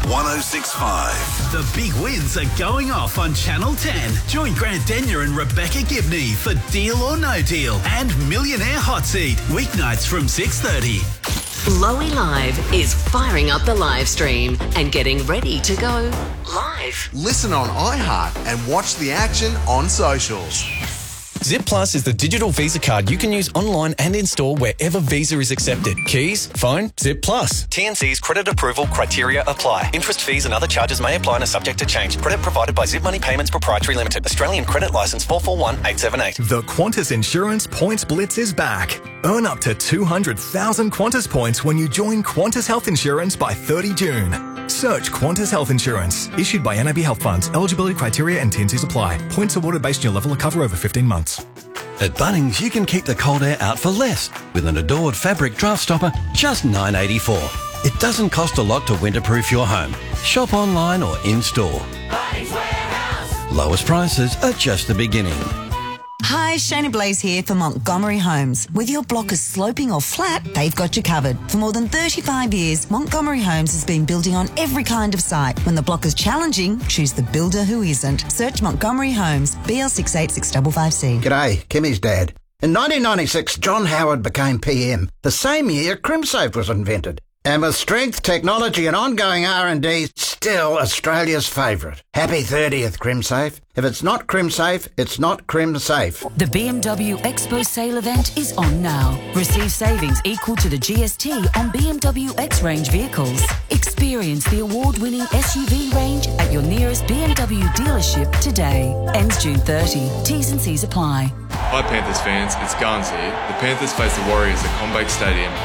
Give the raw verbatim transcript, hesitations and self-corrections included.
one oh six point five. The big wins are going off on Channel ten. Join Grant Denyer and Rebecca Gibney for Deal or No Deal and Millionaire Hot Seat, weeknights from six thirty. Lowy Live is firing up the live stream and getting ready to go live. Listen on iHeart and watch the action on socials. Zip Plus is the digital Visa card you can use online and in-store wherever Visa is accepted. Keys, phone, Zip Plus. T N C's credit approval criteria apply. Interest, fees and other charges may apply and are subject to change. Credit provided by Zip Money Payments Proprietary Limited. Australian credit licence four four one eight seven eight. The Qantas Insurance Points Blitz is back. Earn up to two hundred thousand Qantas points when you join Qantas Health Insurance by thirty June. Search Qantas Health Insurance. Issued by N A B Health Funds. Eligibility criteria and T N Cs apply. Points awarded based on your level of cover over fifteen months. At Bunnings, you can keep the cold air out for less with an Adored fabric draft stopper, just nine dollars eighty-four. It doesn't cost a lot to winterproof your home. Shop online or in-store. Bunnings Warehouse. Lowest prices are just the beginning. Hi, Shayna Blaze here for Montgomery Homes. Whether your block is sloping or flat, they've got you covered. For more than thirty-five years, Montgomery Homes has been building on every kind of site. When the block is challenging, choose the builder who isn't. Search Montgomery Homes, B L six eight six five five C. G'day, Kimmy's dad. In nineteen ninety-six, John Howard became P M, the same year CrimSafe was invented. And with strength, technology and ongoing R and D, still Australia's favourite. Happy thirtieth, CrimSafe. If it's not CrimSafe, it's not CrimSafe. The B M W Expo sale event is on now. Receive savings equal to the G S T on B M W X-Range vehicles. Experience the award-winning S U V range at your nearest B M W dealership today. Ends June thirtieth. T's and C's apply. Hi Panthers fans, it's Garns here. The Panthers face the Warriors at CommBank Stadium